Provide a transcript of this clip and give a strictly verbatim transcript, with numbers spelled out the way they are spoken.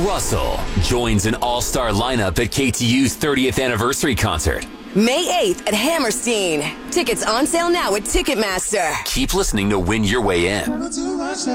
Russell joins an all-star lineup at K T U's thirtieth anniversary concert. May eighth at Hammerstein. Tickets on sale now at Ticketmaster. Keep listening to win your way in.